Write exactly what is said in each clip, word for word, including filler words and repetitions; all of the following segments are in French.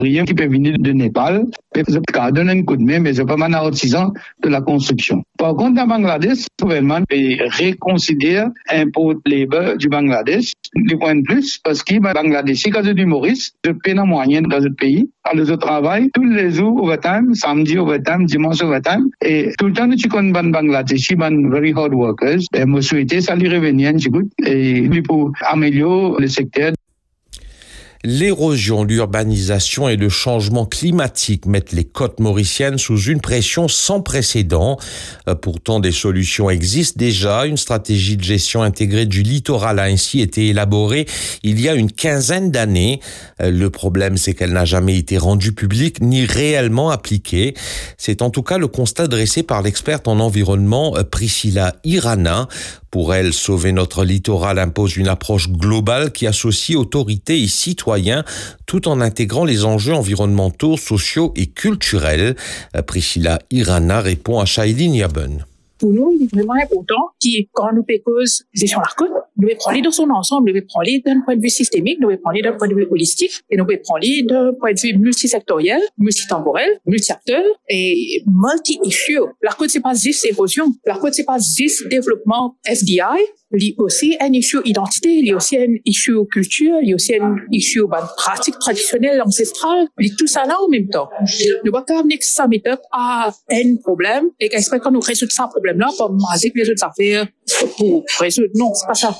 Rien qui peut venir de Népal peut donner un coup de main, mais c'est pas mal artisan de la construction. Par contre, dans Bangladesh, le gouvernement réconsidère l'impôt labor du Bangladesh, les points de plus, parce que le Bangladesh, quand c'est du Maurice, je paie la moyenne dans le pays. Alors, je travaille tous les jours overtime, samedi overtime, dimanche overtime, et tout le temps, tu connais le Bangladesh, ils sont very hard workers, et moi, je souhaitais ça lui revenir, et pour améliorer le secteur. L'érosion, l'urbanisation et le changement climatique mettent les côtes mauriciennes sous une pression sans précédent. Pourtant, des solutions existent déjà. Une stratégie de gestion intégrée du littoral a ainsi été élaborée il y a une quinzaine d'années. Le problème, c'est qu'elle n'a jamais été rendue publique ni réellement appliquée. C'est en tout cas le constat dressé par l'experte en environnement Priscilla Irana. Pour elle, sauver notre littoral impose une approche globale qui associe autorités et citoyens tout en intégrant les enjeux environnementaux, sociaux et culturels. Priscilla Irana répond à Shailene Yaben. Pour nous, il est vraiment important que quand nous cause gestion de la côte, nous devons prendre dans son ensemble, nous devons prendre d'un point de vue systémique, nous devons prendre d'un point de vue holistique, et nous devons prendre d'un point de vue multisectoriel, multitemporel, multi-acteur et multi-issue. La côte, c'est pas juste érosion. La côte, c'est pas juste développement F D I. Il y a aussi un issue identité, il y a aussi un issue culture, il y a aussi un issue bah, pratique traditionnelle, ancestrale. Il y a tout ça là en même temps. Nous ne pouvons pas amener ça à un problème et qu'espère qu'on nous résout ce problème-là pour maser les autres affaires pour résoudre. Non, c'est pas ça.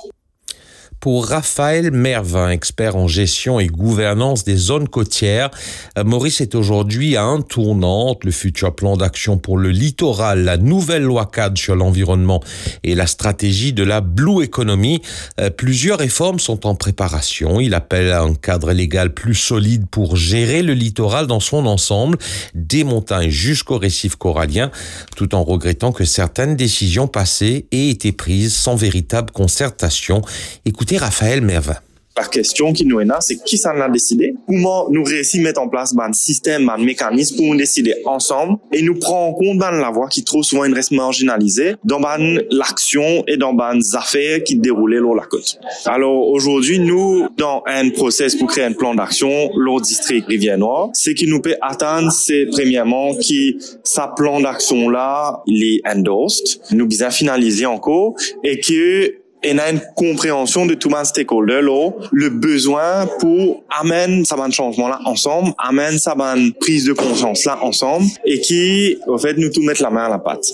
Pour Raphaël Mervin, expert en gestion et gouvernance des zones côtières, Maurice est aujourd'hui à un tournant entre le futur plan d'action pour le littoral, la nouvelle loi cadre sur l'environnement et la stratégie de la Blue Economy. Plusieurs réformes sont en préparation. Il appelle à un cadre légal plus solide pour gérer le littoral dans son ensemble, des montagnes jusqu'au récif corallien, tout en regrettant que certaines décisions passées aient été prises sans véritable concertation. Écoutez Raphaël Mervin. La question qui nous est là, c'est qui ça l'a décidé? Comment nous réussissons à mettre en place un système, un mécanisme pour nous décider ensemble et nous prendre en compte la voie qui trop souvent reste marginalisée dans l'action et dans les affaires qui déroulent sur la côte. Alors aujourd'hui, nous, dans un process pour créer un plan d'action, le district Rivière-Noire, ce qui nous peut atteindre, c'est premièrement que ce plan d'action-là, il est endorsed, nous bien finalisé encore et que et on a une compréhension de tout le stakeholder là, le besoin pour amener ça un changement là ensemble, amener ça une prise de conscience là ensemble et qui, en fait, nous tout mettre la main à la pâte.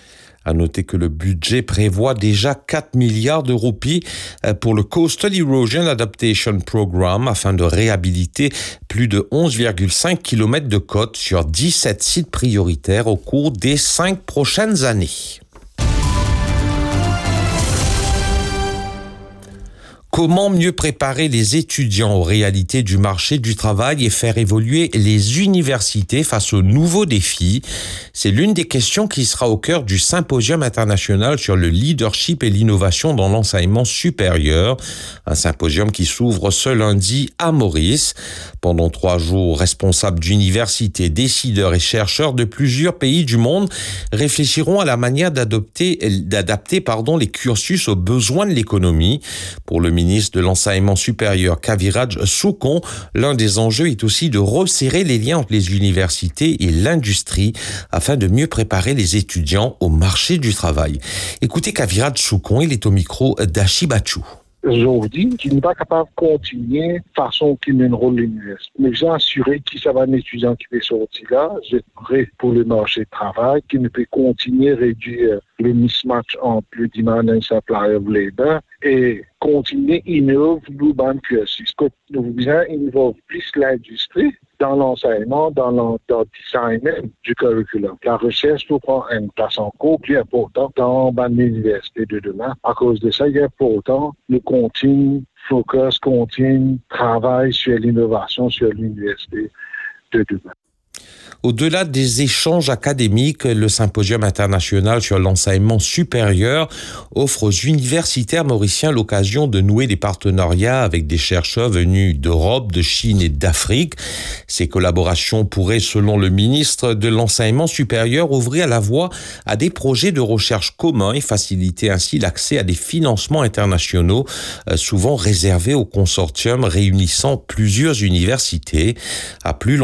À noter que le budget prévoit déjà quatre milliards de roupies pour le Coastal Erosion Adaptation Programme afin de réhabiliter plus de onze virgule cinq kilomètres de côte sur dix-sept sites prioritaires au cours des cinq prochaines années. Comment mieux préparer les étudiants aux réalités du marché du travail et faire évoluer les universités face aux nouveaux défis? C'est l'une des questions qui sera au cœur du symposium international sur le leadership et l'innovation dans l'enseignement supérieur. Un symposium qui s'ouvre ce lundi à Maurice. Pendant trois jours, responsables d'universités, décideurs et chercheurs de plusieurs pays du monde réfléchiront à la manière d'adopter, d'adapter pardon, les cursus aux besoins de l'économie. Pour le ministre de l'Enseignement supérieur, Kaviraj Soukon, l'un des enjeux est aussi de resserrer les liens entre les universités et l'industrie afin de mieux préparer les étudiants au marché du travail. Écoutez Kaviraj Soukon, il est au micro d'Achi Bachou. Aujourd'hui, qui n'est pas capable de continuer de façon qui mène rôle l'université. Mais j'ai assuré qu'il y a un étudiant qui peut sortir là, j'ai prêt pour le marché du travail, qui ne peut continuer à réduire le mismatch entre le demand and supply of labor et continuer à innover le cursus. Nous voulons innover plus l'industrie dans l'enseignement, dans le, dans le design même du curriculum. La recherche doit prendre une place encore plus importante dans l'université de demain. À cause de ça, il est important de continuer, focus, continue, travail sur l'innovation sur l'université de demain. Au-delà des échanges académiques, le Symposium international sur l'enseignement supérieur offre aux universitaires mauriciens l'occasion de nouer des partenariats avec des chercheurs venus d'Europe, de Chine et d'Afrique. Ces collaborations pourraient, selon le ministre de l'Enseignement supérieur, ouvrir la voie à des projets de recherche communs et faciliter ainsi l'accès à des financements internationaux, souvent réservés aux consortiums réunissant plusieurs universités. À plus